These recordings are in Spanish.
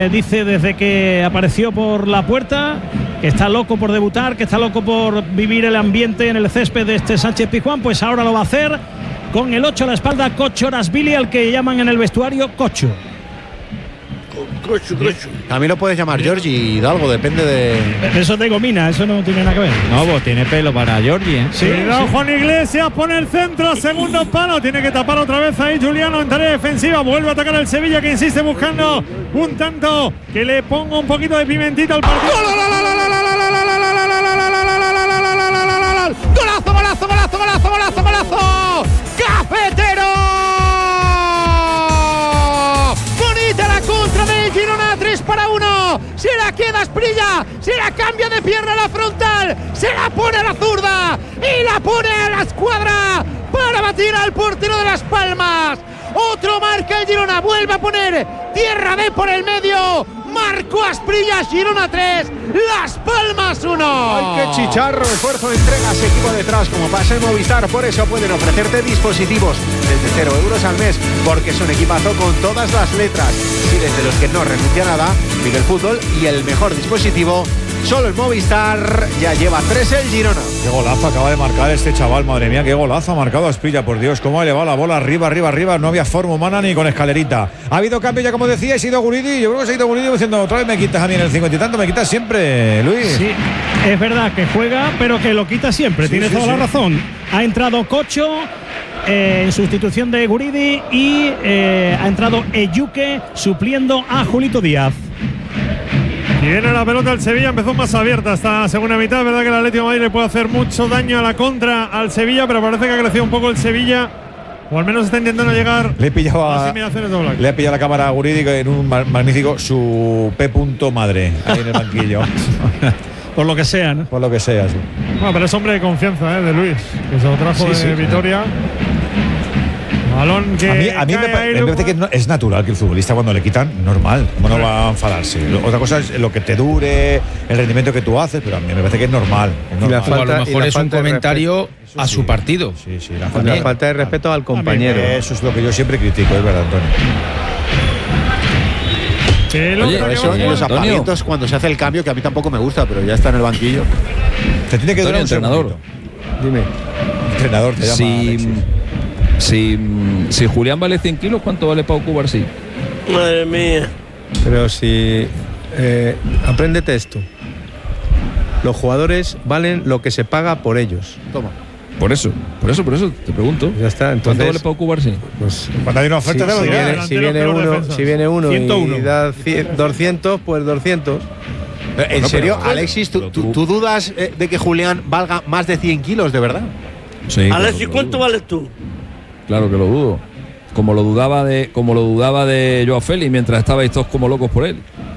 Dice desde que apareció por la puerta que está loco por debutar, que está loco por vivir el ambiente en el césped de este Sánchez Pizjuán. Pues ahora lo va a hacer con el 8 a la espalda, Kochorashvili, al que llaman en el vestuario Kocho. También lo puedes llamar Giorgi Hidalgo, depende de… Eso de gomina, eso no tiene nada que ver. No, pues tiene pelo para Giorgi, ¿eh? Sí, cuidado, sí. Juan Iglesias pone el centro, segundo palo, tiene que tapar otra vez ahí Juliano en tarea defensiva, vuelve a atacar el Sevilla, que insiste buscando un tanto que le ponga un poquito de pimentita al partido. ¡Golazo, golazo, golazo, golazo, golazo, golazo! ¡Cafetero! ¡Bonita la contra del Girona! 3-1. Se la queda Asprilla, se la cambia de pierna a la frontal, se la pone a la zurda y la pone a la escuadra para batir al portero de Las Palmas. Otro marca el Girona, vuelve a poner tierra de por el medio. Marco Asprilla, Girona 3, Las Palmas 1. ¡Ay, qué chicharro! Esfuerzo de entregas, equipo detrás, como pasa en Movistar. Por eso pueden ofrecerte dispositivos desde 0 euros al mes, porque es un equipazo con todas las letras. Y desde los que no renuncia a nada, vive el fútbol y el mejor dispositivo. Solo el Movistar, ya lleva 3 el Girona. Qué golazo acaba de marcar este chaval, madre mía, qué golazo ha marcado Asprilla, por Dios, cómo ha elevado la bola arriba, arriba, arriba, no había forma humana ni con escalerita. Ha habido cambio ya, como decía, ha ido Guridi, yo creo que se ha ido Guridi diciendo, otra vez me quitas a mí en el 50 y tanto, me quitas siempre, Luis. Sí, es verdad que juega, pero que lo quita siempre, sí, tiene toda la razón. Ha entrado Kocho en sustitución de Guridi y ha entrado Eyuke supliendo a Julito Díaz. Y viene la pelota del Sevilla, empezó más abierta esta segunda mitad. Es verdad que el Atlético de Madrid le puede hacer mucho daño a la contra al Sevilla, pero parece que ha crecido un poco el Sevilla, o al menos está intentando llegar le he pillado a las inmediaciones de Oblak. Le ha pillado la cámara a Guridi en un magnífico su P. madre ahí en el banquillo. Por lo que sea, ¿no? Por lo que sea, sí. Bueno, pero es hombre de confianza, de Luis, que se lo trajo de Vitoria. Balón que a mí me parece que es natural que el futbolista, cuando le quitan, normal, ¿cómo no va a enfadarse? Otra cosa es lo que te dure, el rendimiento que tú haces, pero a mí me parece que es normal. Y a lo mejor es un comentario a su partido. Sí, la falta de respeto al compañero. Eso es lo que yo siempre critico, es verdad, Antonio. Oye, eso en los apagamientos, cuando se hace el cambio, que a mí tampoco me gusta, pero ya está en el banquillo. Te tiene que dar un entrenador. Dime. Entrenador te llama. Si Julián vale 100 kilos, ¿cuánto vale Pau Cubarsí? Madre mía. Pero si… apréndete esto. Los jugadores valen lo que se paga por ellos. Toma. Por eso te pregunto. Ya está, entonces… ¿Cuánto vale Pau Cubarsí? Pues cuando hay una oferta te lo diré. Si viene uno 101. y da 200, pues 200. ¿En serio, Alexis, tú dudas de que Julián valga más de 100 kilos, de verdad? Sí. Alexis, ¿cuánto vales tú? Claro que lo dudo. Como lo dudaba de Joao Félix mientras estabais todos como locos por él.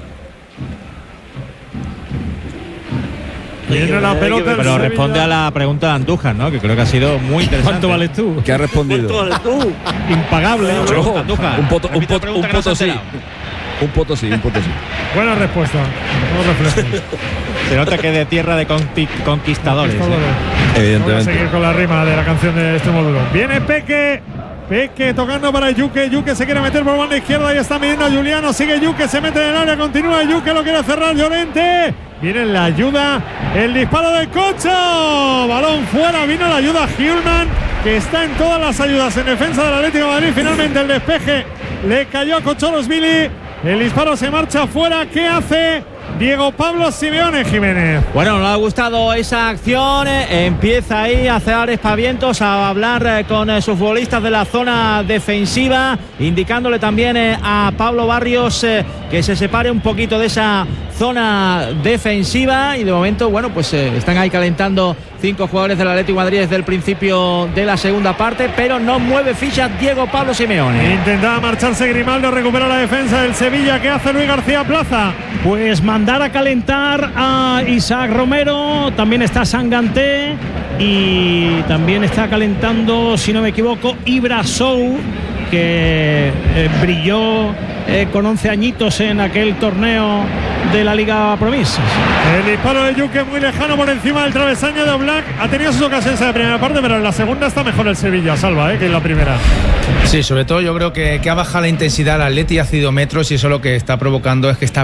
Viene la pelota, pero responde a la pregunta de Andújar, ¿no? Que creo que ha sido muy interesante. ¿Cuánto vales tú? ¿Qué ha respondido? ¿Cuánto vales tú? Impagable. Andújar. Un potosí. Un potosí. Buena respuesta. Se nota que de tierra de conquistadores. Evidentemente. Voy a seguir con la rima de la canción de este módulo. Viene Peque tocando para Yuke. Yuke se quiere meter por banda izquierda y está midiendo a Juliano. Sigue Yuke, se mete en el área, continúa Yuke, lo quiere cerrar Llorente. Viene la ayuda, el disparo del Kocho. Balón fuera, vino la ayuda Hjulmand, que está en todas las ayudas en defensa del Atlético de Madrid. Finalmente el despeje le cayó a Kochorashvili. El disparo se marcha fuera. ¿Qué hace Diego Pablo Simeone, Jiménez? Bueno, no ha gustado esa acción. Empieza ahí a hacer espavientos, a hablar con sus futbolistas de la zona defensiva, indicándole también a Pablo Barrios que se separe un poquito de esa zona defensiva. Y de momento, bueno, pues están ahí calentando 5 jugadores del Atlético de Madrid desde el principio de la segunda parte, pero no mueve ficha Diego Pablo Simeone. Intentaba marcharse Grimaldo, recupera la defensa del Sevilla. ¿Qué hace Luis García Plaza? Pues mandar a calentar a Isaac Romero, también está Sanganté y también está calentando, si no me equivoco, Ibra Sow, que brilló con 11 añitos en aquel torneo de la Liga Promis. El disparo de Yuque muy lejano por encima del travesaño de Oblak. Ha tenido sus ocasiones en la primera parte, pero en la segunda está mejor el Sevilla, Salva, que en la primera. Sí, sobre todo yo creo que ha bajado la intensidad al Atleti, ha cedido metros y eso lo que está provocando es que está